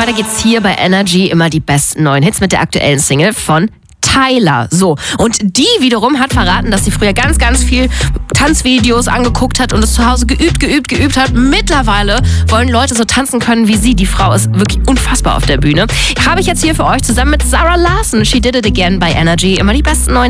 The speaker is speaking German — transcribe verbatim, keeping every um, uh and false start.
weiter geht's hier bei Energy, immer die besten neuen Hits mit der aktuellen Single von Tyler. So, und die wiederum hat verraten, dass sie früher ganz, ganz viel Tanzvideos angeguckt hat und es zu Hause geübt, geübt, geübt hat. Mittlerweile wollen Leute so tanzen können wie sie. Die Frau ist wirklich unfassbar auf der Bühne. Habe ich jetzt hier für euch zusammen mit Zara Larsson. She Did It Again bei Energy. Immer die besten neuen